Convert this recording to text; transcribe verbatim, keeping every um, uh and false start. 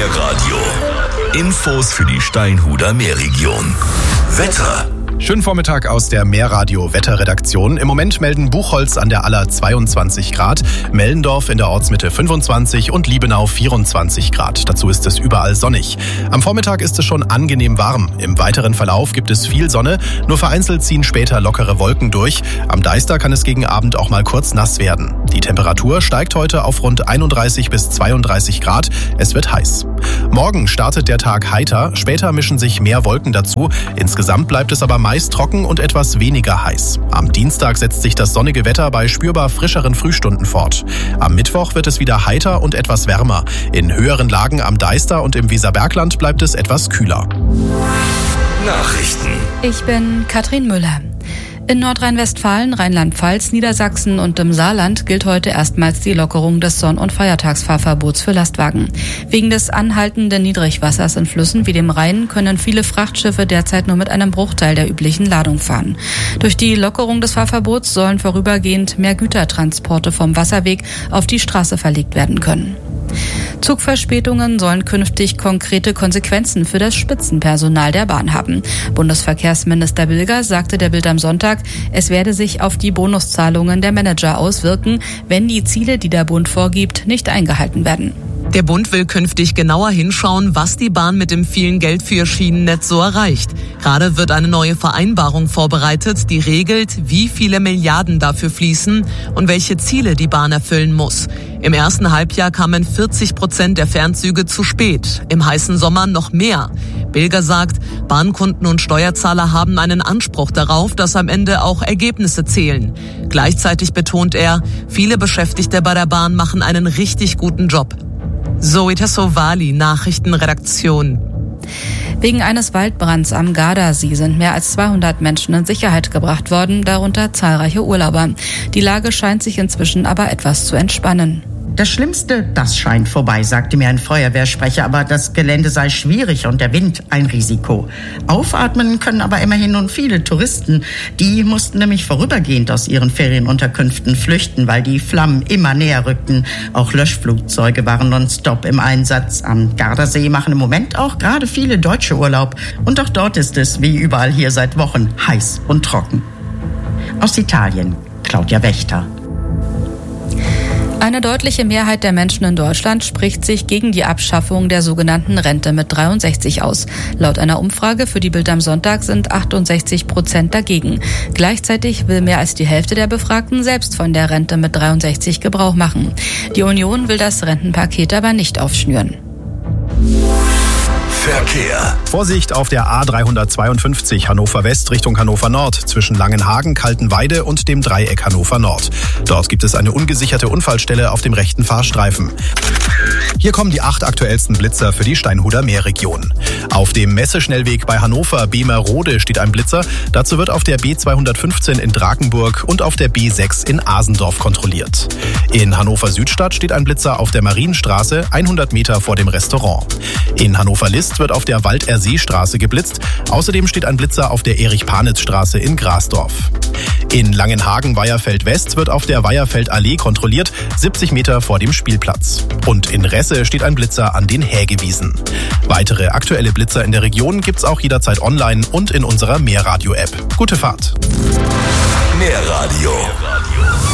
Meerradio. Infos für die Steinhuder Meerregion. Wetter. Schönen Vormittag aus der Meerradio-Wetterredaktion. Im Moment melden Buchholz an der Aller zweiundzwanzig Grad, Mellendorf in der Ortsmitte fünfundzwanzig und Liebenau vierundzwanzig Grad. Dazu ist es überall sonnig. Am Vormittag ist es schon angenehm warm. Im weiteren Verlauf gibt es viel Sonne, nur vereinzelt ziehen später lockere Wolken durch. Am Deister kann es gegen Abend auch mal kurz nass werden. Die Temperatur steigt heute auf rund einunddreißig bis zweiunddreißig Grad. Es wird heiß. Morgen startet der Tag heiter, später mischen sich mehr Wolken dazu. Insgesamt bleibt es aber meist trocken und etwas weniger heiß. Am Dienstag setzt sich das sonnige Wetter bei spürbar frischeren Frühstunden fort. Am Mittwoch wird es wieder heiter und etwas wärmer. In höheren Lagen am Deister und im Weserbergland bleibt es etwas kühler. Nachrichten. Ich bin Katrin Müller. In Nordrhein-Westfalen, Rheinland-Pfalz, Niedersachsen und im Saarland gilt heute erstmals die Lockerung des Sonn- und Feiertagsfahrverbots für Lastwagen. Wegen des anhaltenden Niedrigwassers in Flüssen wie dem Rhein können viele Frachtschiffe derzeit nur mit einem Bruchteil der üblichen Ladung fahren. Durch die Lockerung des Fahrverbots sollen vorübergehend mehr Gütertransporte vom Wasserweg auf die Straße verlegt werden können. Zugverspätungen sollen künftig konkrete Konsequenzen für das Spitzenpersonal der Bahn haben. Bundesverkehrsminister Bilger sagte der Bild am Sonntag, es werde sich auf die Bonuszahlungen der Manager auswirken, wenn die Ziele, die der Bund vorgibt, nicht eingehalten werden. Der Bund will künftig genauer hinschauen, was die Bahn mit dem vielen Geld für ihr Schienennetz so erreicht. Gerade wird eine neue Vereinbarung vorbereitet, die regelt, wie viele Milliarden dafür fließen und welche Ziele die Bahn erfüllen muss. Im ersten Halbjahr kamen vierzig Prozent der Fernzüge zu spät, im heißen Sommer noch mehr. Bilger sagt, Bahnkunden und Steuerzahler haben einen Anspruch darauf, dass am Ende auch Ergebnisse zählen. Gleichzeitig betont er, viele Beschäftigte bei der Bahn machen einen richtig guten Job. Zoe Tassovali, Nachrichtenredaktion. Wegen eines Waldbrands am Gardasee sind mehr als zweihundert Menschen in Sicherheit gebracht worden, darunter zahlreiche Urlauber. Die Lage scheint sich inzwischen aber etwas zu entspannen. Das Schlimmste, das scheint vorbei, sagte mir ein Feuerwehrsprecher, aber das Gelände sei schwierig und der Wind ein Risiko. Aufatmen können aber immerhin nun viele Touristen. Die mussten nämlich vorübergehend aus ihren Ferienunterkünften flüchten, weil die Flammen immer näher rückten. Auch Löschflugzeuge waren nonstop im Einsatz. Am Gardasee machen im Moment auch gerade viele Deutsche Urlaub. Und auch dort ist es, wie überall hier seit Wochen, heiß und trocken. Aus Italien, Claudia Wächter. Eine deutliche Mehrheit der Menschen in Deutschland spricht sich gegen die Abschaffung der sogenannten Rente mit dreiundsechzig aus. Laut einer Umfrage für die Bild am Sonntag sind achtundsechzig Prozent dagegen. Gleichzeitig will mehr als die Hälfte der Befragten selbst von der Rente mit dreiundsechzig Gebrauch machen. Die Union will das Rentenpaket aber nicht aufschnüren. Verkehr. Vorsicht auf der A dreihundertzweiundfünfzig Hannover West Richtung Hannover Nord zwischen Langenhagen, Kaltenweide und dem Dreieck Hannover Nord. Dort gibt es eine ungesicherte Unfallstelle auf dem rechten Fahrstreifen. Hier kommen die acht aktuellsten Blitzer für die Steinhuder Meerregion. Auf dem Messeschnellweg bei Hannover Bemerode steht ein Blitzer. Dazu wird auf der B zweihundertfünfzehn in Drakenburg und auf der B sechs in Asendorf kontrolliert. In Hannover Südstadt steht ein Blitzer auf der Marienstraße, hundert Meter vor dem Restaurant. In Hannover List wird auf der Walderseestraße geblitzt. Außerdem steht ein Blitzer auf der Erich-Panitz-Straße in Grasdorf. In Langenhagen-Weiherfeld West wird auf der Weiherfeldallee kontrolliert, siebzig Meter vor dem Spielplatz. Und in Resse steht ein Blitzer an den Hägewiesen. Weitere aktuelle Blitzer in der Region gibt's auch jederzeit online und in unserer Meerradio-App. Gute Fahrt! Meerradio.